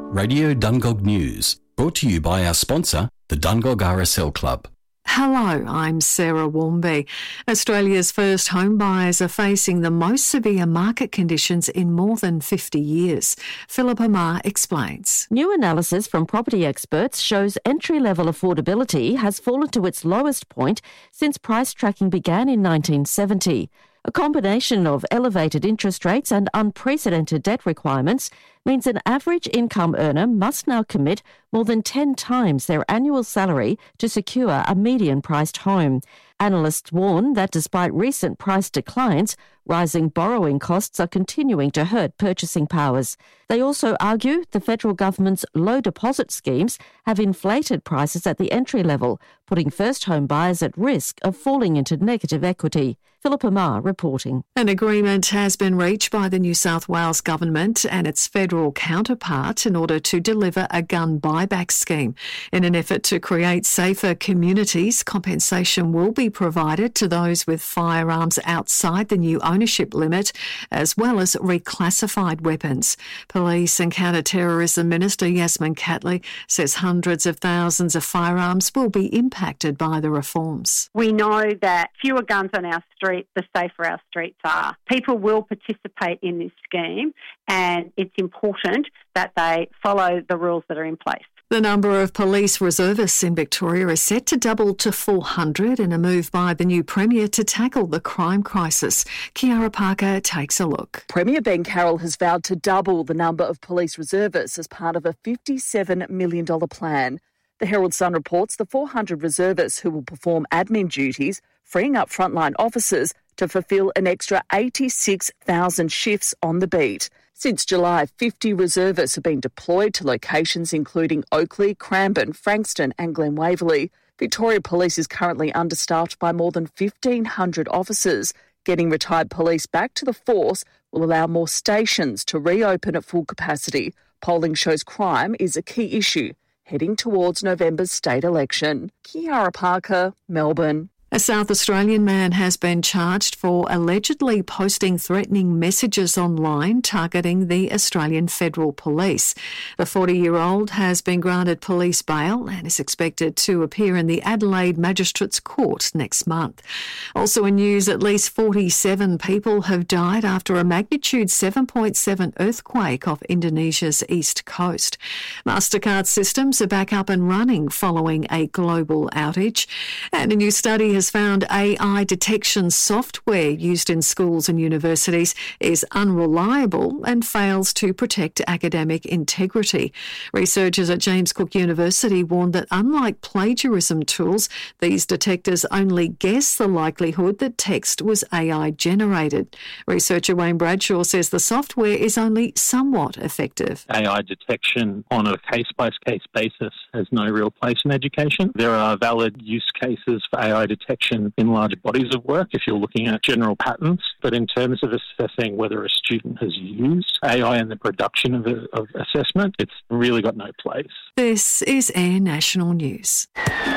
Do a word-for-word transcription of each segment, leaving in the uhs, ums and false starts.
Radio Dungog News, brought to you by our sponsor, the Dungog R S L Club. Hello, I'm Sarah Warmby. Australia's first home buyers are facing the most severe market conditions in more than fifty years. Philippa Ma explains. New analysis from property experts shows entry-level affordability has fallen to its lowest point since price tracking began in nineteen seventy. A combination of elevated interest rates and unprecedented debt requirements means an average income earner must now commit more than ten times their annual salary to secure a median-priced home. Analysts warn that despite recent price declines, rising borrowing costs are continuing to hurt purchasing powers. They also argue the federal government's low deposit schemes have inflated prices at the entry level, putting first home buyers at risk of falling into negative equity. Philippa Ma reporting. An agreement has been reached by the New South Wales government and its federal counterpart in order to deliver a gun buyback scheme. In an effort to create safer communities, compensation will be provided to those with firearms outside the new ownership limit, as well as reclassified weapons. Police and Counter-Terrorism Minister Yasmin Catley says hundreds of thousands of firearms will be impacted by the reforms. We know that fewer guns on our street, the safer our streets are. People will participate in this scheme, and it's important that they follow the rules that are in place. The number of police reservists in Victoria is set to double to four hundred in a move by the new Premier to tackle the crime crisis. Kiara Parker takes a look. Premier Ben Carroll has vowed to double the number of police reservists as part of a fifty-seven million dollars plan. The Herald Sun reports the four hundred reservists who will perform admin duties, freeing up frontline officers to fulfil an extra eighty-six thousand shifts on the beat. Since July, fifty reservists have been deployed to locations including Oakleigh, Cranbourne, Frankston and Glen Waverley. Victoria Police is currently understaffed by more than fifteen hundred officers. Getting retired police back to the force will allow more stations to reopen at full capacity. Polling shows crime is a key issue heading towards November's state election. Kiara Parker, Melbourne. A South Australian man has been charged for allegedly posting threatening messages online targeting the Australian Federal Police. The forty-year-old has been granted police bail and is expected to appear in the Adelaide Magistrates Court next month. Also in news, at least forty-seven people have died after a magnitude seven point seven earthquake off Indonesia's east coast. Mastercard systems are back up and running following a global outage, and a new study has found A I detection software used in schools and universities is unreliable and fails to protect academic integrity. Researchers at James Cook University warned that unlike plagiarism tools, these detectors only guess the likelihood that text was A I generated. Researcher Wayne Bradshaw says the software is only somewhat effective. A I detection on a case-by-case basis has no real place in education. There are valid use cases for A I detection in large bodies of work if you're looking at general patterns, but in terms of assessing whether a student has used A I in the production of, a, of assessment, it's really got no place. This is Air National News.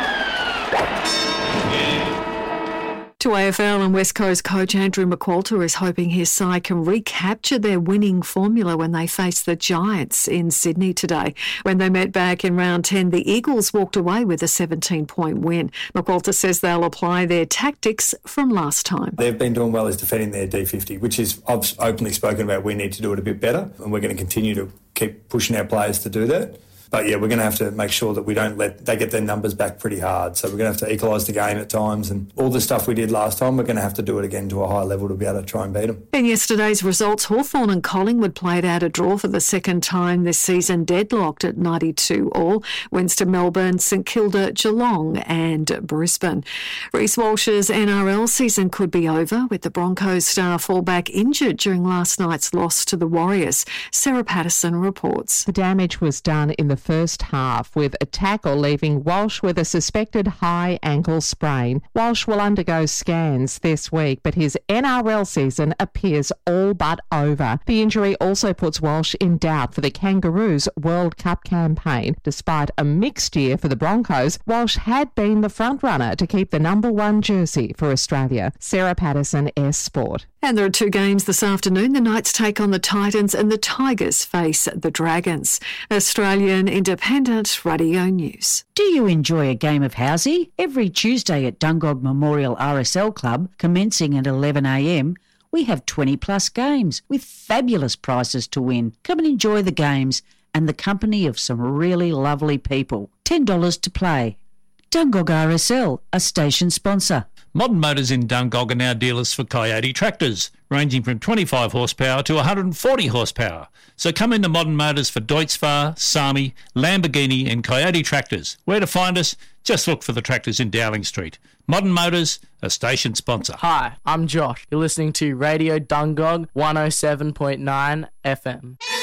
To A F L, and West Coast coach Andrew McQualter is hoping his side can recapture their winning formula when they face the Giants in Sydney today. When they met back in round ten, the Eagles walked away with a seventeen-point win. McQualter says they'll apply their tactics from last time. They've been doing well is defending their D fifty, which is I've openly spoken about we need to do it a bit better, and we're going to continue to keep pushing our players to do that. But yeah, we're going to have to make sure that we don't let, they get their numbers back pretty hard. So we're going to have to equalise the game at times, and all the stuff we did last time, we're going to have to do it again to a high level to be able to try and beat them. In yesterday's results, Hawthorn and Collingwood played out a draw for the second time this season, deadlocked at ninety-two all. Wins to Melbourne, St Kilda, Geelong and Brisbane. Reece Walsh's N R L season could be over with the Broncos star fullback injured during last night's loss to the Warriors. Sarah Patterson reports. The damage was done in the first half, with a tackle leaving Walsh with a suspected high ankle sprain. Walsh will undergo scans this week, but his N R L season appears all but over. The injury also puts Walsh in doubt for the Kangaroos World Cup campaign. Despite a mixed year for the Broncos, Walsh had been the front-runner to keep the number one jersey for Australia. Sarah Patterson, S Sport. And there are two games this afternoon. The Knights take on the Titans and the Tigers face the Dragons. Australian Independent Radio News. Do you enjoy a game of housey? Every Tuesday at Dungog Memorial R S L Club, commencing at eleven a m, we have twenty plus games with fabulous prizes to win. Come and enjoy the games and the company of some really lovely people. ten dollars to play. Dungog R S L, a station sponsor. Modern Motors in Dungog are now dealers for Coyote tractors, ranging from twenty-five horsepower to one hundred forty horsepower. So come into Modern Motors for Deutz-Fahr, Sami, Lamborghini and Coyote tractors. Where to find us? Just look for the tractors in Dowling Street. Modern Motors, a station sponsor. Hi, I'm Josh. You're listening to Radio Dungog one oh seven point nine F M.